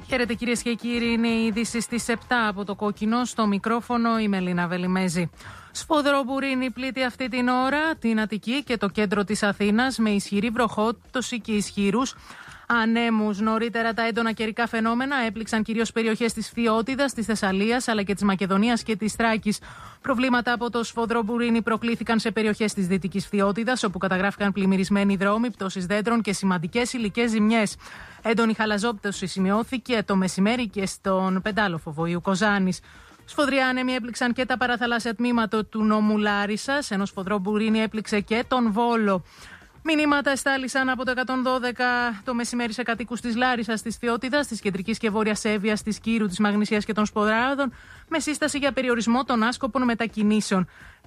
Χαίρετε κυρίες και κύριοι, είναι η είδηση στις 7 από το Κόκκινο. Στο μικρόφωνο η Μελίνα Βελιμέζη. Σφοδρό μπουρίνι πλήττει αυτή την ώρα την Αττική και το κέντρο της Αθήνας με ισχυρή βροχόπτωση και ισχυρούς ανέμους. Νωρίτερα τα έντονα καιρικά φαινόμενα έπληξαν κυρίως περιοχές της Φθιώτιδας, της Θεσσαλίας αλλά και της Μακεδονίας και της Θράκης. Προβλήματα από το σφοδρό μπουρίνι προκλήθηκαν σε περιοχές της Δυτικής Φθιώτιδας, όπου καταγράφηκαν πλημμυρισμένοι δρόμοι, πτώσεις δέντρων και σημαντικές υλικές ζημιές. Έντονη χαλαζόπτωση σημειώθηκε το μεσημέρι και στον πεντάλοφο Βοήου Κοζάνης. Σφοδροί άνεμοι έπληξαν και τα παραθαλάσσια τμήματα του νόμου Λάρισσας, ενώ σφοδρό μπουρίνι έπληξε και τον Βόλο. Μηνύματα εστάλησαν από το 112 το μεσημέρι σε κατοίκους της Λάρισσας, της Φθιώτιδας, της Κεντρικής και Βόρειας Εύβοιας, της Κύρου, της Μαγνησίας και των Σποδράδων, με σύσταση για περιορισμό των άσκοπων μετακινήσεων.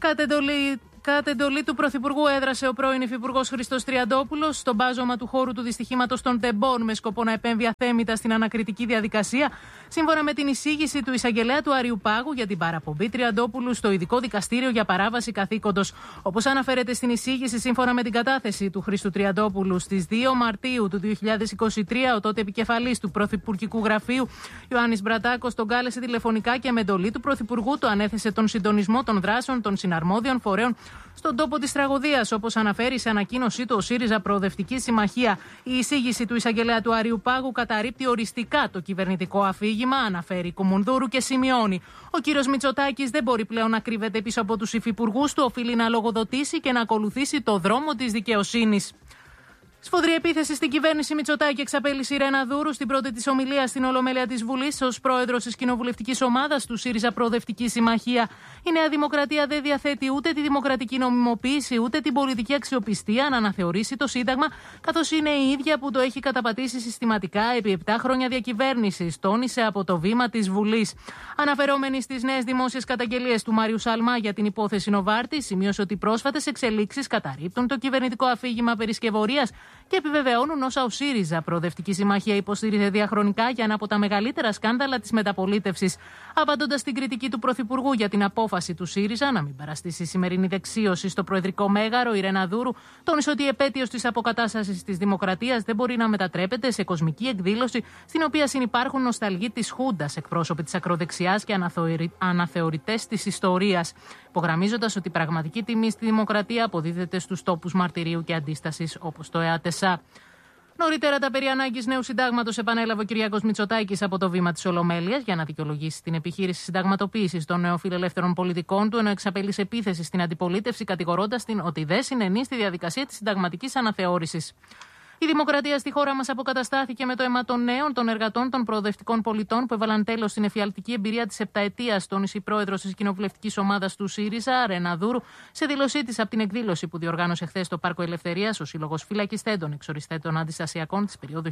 Κατ' εντολή του Πρωθυπουργού έδρασε ο πρώην Υφυπουργός Χριστός Τριαντόπουλος στο μπάζωμα του χώρου του δυστυχήματος των Τεμπών με σκοπό να επέμβει αθέμητα στην ανακριτική διαδικασία, σύμφωνα με την εισήγηση του εισαγγελέα του Αριουπάγου για την παραπομπή Τριαντόπουλου στο ειδικό δικαστήριο για παράβαση καθήκοντος. Όπως αναφέρεται στην εισήγηση, σύμφωνα με την κατάθεση του Χρήστου Τριαντόπουλου στις 2 Μαρτίου του 2023, ο τότε επικεφαλής του Πρωθυπουργικού Γραφείου, Ιωάννης Μπρατάκος, τον κάλεσε τηλεφωνικά και με εντολή του Πρωθυπουργού του ανέθεσε τον συντονισμό των δράσεων των συναρμόδιων φορέων στον τόπο της τραγωδίας, όπως αναφέρει σε ανακοίνωσή του ο ΣΥΡΙΖΑ Προοδευτική Συμμαχία. Η εισήγηση του εισαγγελέα του Αριουπάγου καταρρίπτει οριστικά το κυβερνητικό αφήγημα, αναφέρει Κουμουνδούρου και σημειώνει: ο κύριος Μητσοτάκης δεν μπορεί πλέον να κρύβεται πίσω από τους υφυπουργούς του, οφείλει να λογοδοτήσει και να ακολουθήσει το δρόμο της δικαιοσύνης. Σφοδρή επίθεση στην κυβέρνηση Μητσοτάκη εξαπέλυσε η Ρένα Δούρου στην πρώτη της ομιλία στην Ολομέλεια της Βουλής ως πρόεδρος της κοινοβουλευτικής ομάδας του ΣΥΡΙΖΑ Προοδευτική Συμμαχία. Η Νέα Δημοκρατία δεν διαθέτει ούτε τη δημοκρατική νομιμοποίηση ούτε την πολιτική αξιοπιστία να αναθεωρήσει το Σύνταγμα, καθώς είναι η ίδια που το έχει καταπατήσει συστηματικά επί 7 χρόνια διακυβέρνησης, τόνισε από το βήμα της Βουλής. Αναφερόμενη στις νέες δημόσιες καταγγελίες του Μάριου Σαλμά για την υπόθεση Νοβάρτη, σημείωσε ότι πρόσφατες εξελίξεις καταρρίπτουν το κυβερνητικό αφήγημα περισκευωρίας και επιβεβαιώνουν όσα ο ΣΥΡΙΖΑ Προοδευτική Συμμαχία υποστήριζε διαχρονικά για ένα από τα μεγαλύτερα σκάνδαλα της μεταπολίτευσης. Απαντώντας στην κριτική του Πρωθυπουργού για την απόφαση του ΣΥΡΙΖΑ να μην παραστήσει η σημερινή δεξίωση στο Προεδρικό Μέγαρο, η Ρένα Δούρου τόνισε ότι η επέτειος της αποκατάστασης της δημοκρατίας δεν μπορεί να μετατρέπεται σε κοσμική εκδήλωση στην οποία συνυπάρχουν νοσταλγοί της Χούντας, εκπρόσωποι της ακροδεξιάς και αναθεωρητές της ιστορίας, υπογραμμίζοντας ότι η πραγματική τιμή στη δημοκρατία αποδίδεται στους τόπους μαρτυρίου και αντίστασης όπως το ΕΑΤΕΣΑ. Νωρίτερα, τα περί ανάγκης νέου συντάγματος επανέλαβε ο Κυριάκος Μητσοτάκης από το βήμα της Ολομέλειας για να δικαιολογήσει την επιχείρηση συνταγματοποίησης των νεοφιλελεύθερων πολιτικών του, ενώ εξαπέλυσε επίθεση στην αντιπολίτευση, κατηγορώντας την ότι δεν συνενεί στη διαδικασία της συνταγματικής αναθεώρησης. Η δημοκρατία στη χώρα μας αποκαταστάθηκε με το αίμα των νέων, των εργατών, των προοδευτικών πολιτών που έβαλαν τέλος στην εφιαλτική εμπειρία της επταετίας, τόνισε η πρόεδρος της κοινοβουλευτικής ομάδας του ΣΥΡΙΖΑ, Ρένα Δούρου, σε δήλωσή της από την εκδήλωση που διοργάνωσε χθες στο Πάρκο Ελευθερίας ο Σύλλογος Φυλακιστέντων Εξοριστέντων Αντιστασιακών της περίοδου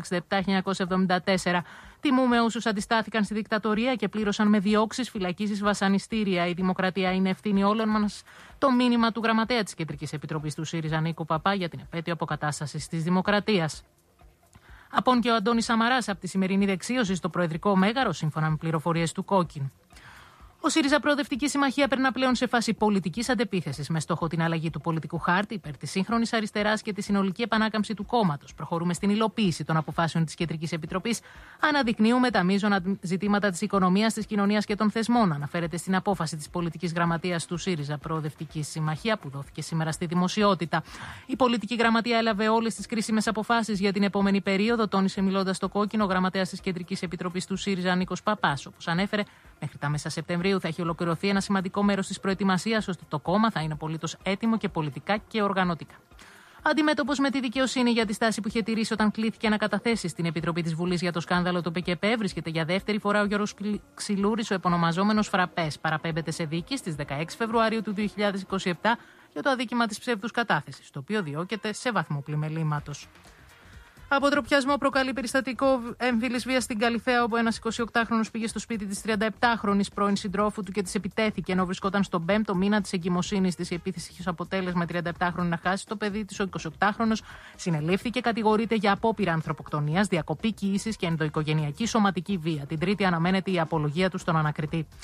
1967-1974. Τιμούμε όσους αντιστάθηκαν στη δικτατορία και πλήρωσαν με διώξεις, φυλακίσεις, βασανιστήρια. Η δημοκρατία είναι ευθύνη όλων μας. Το μήνυμα του γραμματέα της Κεντρικής Επιτροπής του ΣΥΡΙΖΑ, Νίκου Παπά, για την επέτειο αποκατάστασης της δημοκρατίας. Απόν και ο Αντώνης Σαμαράς από τη σημερινή δεξίωση στο Προεδρικό Μέγαρο, σύμφωνα με πληροφορίες του Κόκκινου. Ο ΣΥΡΙΖΑ Προοδευτική Συμμαχία περνά πλέον σε φάση πολιτικής αντεπίθεσης με στόχο την αλλαγή του πολιτικού χάρτη υπέρ της σύγχρονης αριστεράς και τη συνολική επανάκαμψη του κόμματος. Προχωρούμε στην υλοποίηση των αποφάσεων της Κεντρικής Επιτροπής. Αναδεικνύουμε τα μείζωνα ζητήματα της οικονομίας, της κοινωνίας και των θεσμών. Αναφέρεται στην απόφαση της πολιτικής γραμματείας του ΣΥΡΙΖΑ Προοδευτική Συμμαχία που δόθηκε σήμερα στη δημοσιότητα. Η πολιτική γραμματεία έλαβε όλες τις κρίσιμες αποφάσεις για την επόμενη περίοδο, τόνισε μιλώντας στο Κόκκινο ο γραμματέας της Κεντρικής Επιτροπής του ΣΥΡΙΖΑ Νίκος Παπάς. Όπως ανέφερε, μέχρι τα μέσα Σεπτεμβρίου θα έχει ολοκληρωθεί ένα σημαντικό μέρος της προετοιμασίας, ώστε το κόμμα θα είναι απολύτως έτοιμο και πολιτικά και οργανωτικά. Αντιμέτωπος με τη δικαιοσύνη για τη στάση που είχε τηρήσει όταν κλήθηκε να καταθέσει στην Επιτροπή της Βουλής για το σκάνδαλο του ΠΚΠ, βρίσκεται για δεύτερη φορά ο Γιώργος Ξυλούρης, ο επωνομαζόμενος Φραπές. Παραπέμπεται σε δίκη στις 16 Φεβρουαρίου του 2027 για το αδίκημα της ψεύδους κατάθεσης, το οποίο διώκεται σε βαθμό πλημελήματος. Αποτροπιασμό προκαλεί περιστατικό έμφυλης βίας στην Καλιθέα, όπου ένας 28χρονος πήγε στο σπίτι της 37χρονης πρώην συντρόφου του και της επιτέθηκε ενώ βρισκόταν στον 5ο μήνα της εγκυμοσύνης της. Η επίθεση είχε ως αποτέλεσμα 37χρονη να χάσει το παιδί της. Ο 28χρονος συνελήφθη και κατηγορείται για απόπειρα ανθρωποκτονίας, διακοπή κοίησης και ενδοοικογενειακή σωματική βία. Την Τρίτη αναμένεται η απολογία του στον ανακριτή.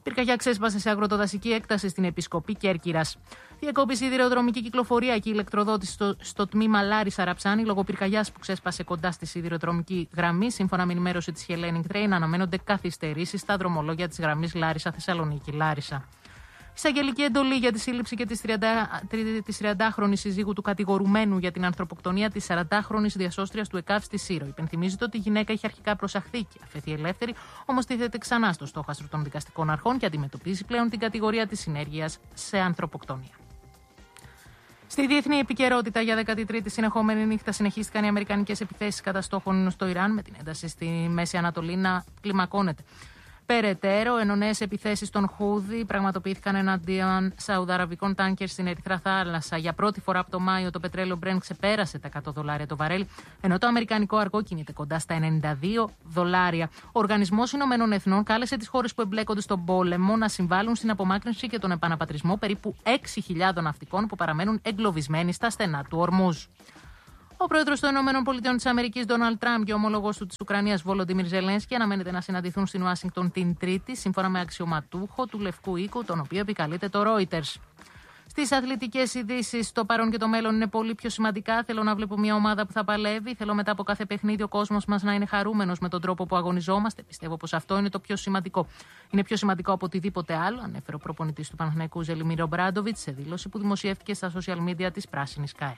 Πυρκαγιά ξέσπασε σε αγροτοδασική έκταση στην Επισκοπή Κέρκυρας. Διακόπηση σιδηροδρομική κυκλοφορία και ηλεκτροδότηση στο τμήμα Λάρισα Ραψάνη λόγω πυρκαγιάς που ξέσπασε κοντά στη σιδηροδρομική γραμμή. Σύμφωνα με ενημέρωση της Hellenic Train, αναμένονται καθυστερήσεις στα δρομολόγια της γραμμής Λάρισα Θεσσαλονίκη-Λάρισα. Εισαγγελική εντολή για τη σύλληψη και της 30χρονης συζύγου του κατηγορουμένου για την ανθρωποκτονία της 40χρονης διασώστριας του ΕΚΑΒ στη Σύρο. Υπενθυμίζεται ότι η γυναίκα είχε αρχικά προσαχθεί και αφαιθεί ελεύθερη, όμως τίθεται ξανά στο στόχαστρο των δικαστικών αρχών και αντιμετωπίζει πλέον την κατηγορία της συνέργειας σε ανθρωποκτονία. Στη διεθνή επικαιρότητα, για 13η συνεχόμενη νύχτα συνεχίστηκαν οι αμερικανικές επιθέσεις κατά στόχων στο Ιράν, με την ένταση στη Μέση Ανατολή να κλιμακώνεται. Περαιτέρω, ενώ νέες επιθέσεις των Χούδι πραγματοποιήθηκαν εναντίον σαουδαραβικών τάνκερ στην Ερυθρά Θάλασσα. Για πρώτη φορά από το Μάιο το πετρέλαιο Brent ξεπέρασε τα $100 το βαρέλι, ενώ το αμερικανικό αργό κινείται κοντά στα $92. Ο Οργανισμός Ηνωμένων Εθνών κάλεσε τις χώρες που εμπλέκονται στον πόλεμο να συμβάλλουν στην απομάκρυνση και τον επαναπατρισμό περίπου 6.000 ναυτικών που παραμένουν εγκλωβισμένοι στα στενά του Ορμούζ. Ο πρόεδρος των ΗΠΑ, Ντόναλντ Τραμπ, και ο ομόλογος του της Ουκρανίας, Βολοντίμιρ Ζελένσκι, αναμένεται να συναντηθούν στην Ουάσιγκτον την Τρίτη, σύμφωνα με αξιωματούχο του Λευκού Οίκου, τον οποίο επικαλείται το Reuters. Στις αθλητικές ειδήσεις, το παρόν και το μέλλον είναι πολύ πιο σημαντικά. Θέλω να βλέπω μια ομάδα που θα παλεύει. Θέλω μετά από κάθε παιχνίδι ο κόσμος μας να είναι χαρούμενος με τον τρόπο που αγωνιζόμαστε. Πιστεύω πως αυτό είναι το πιο σημαντικό. Είναι πιο σημαντικό από οτιδήποτε άλλο, ανέφερε ο προπονητής του Παναθηναϊκού Ζελιμίρ Ομπράντοβιτς σε δήλωση που δημοσιεύτηκε στα social media της Πράσινης ΚΑΕ.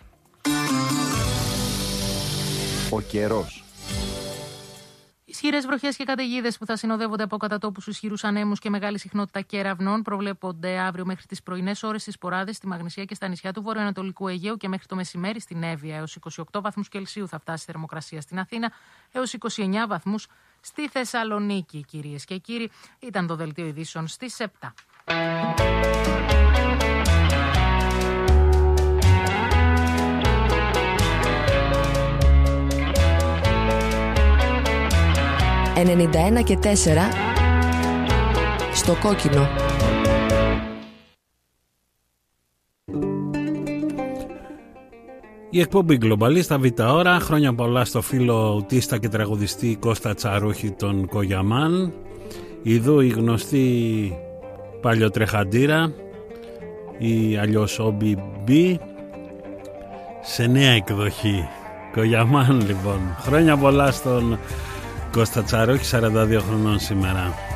Ο καιρός. Ισχυρές βροχές και καταιγίδες που θα συνοδεύονται από κατατόπους ισχυρούς ανέμους και μεγάλη συχνότητα κεραυνών προβλέπονται αύριο μέχρι τις πρωινές ώρες στις Ποράδες, στη Μαγνησία και στα νησιά του βορειοανατολικού Αιγαίου και μέχρι το μεσημέρι στην Εύβοια. Έως 28 βαθμούς Κελσίου θα φτάσει η θερμοκρασία στην Αθήνα, έως 29 βαθμούς στη Θεσσαλονίκη. Κυρίες και κύριοι, ήταν το δελτίο ειδήσεων στις 7. 91 και 4 στο κόκκινο. Η εκπομπή Global στα Β' ώρα. Χρόνια πολλά στο φίλο ουτίστα και τραγουδιστή Κώστα Τσαρούχη, τον Κογιαμάν. Ιδού η γνωστή παλιοτρεχαντήρα, ή αλλιώς OBB, σε νέα εκδοχή. Κογιαμάν λοιπόν. Χρόνια πολλά στον Κώστα Τσαρούχη, 42 χρονών σήμερα.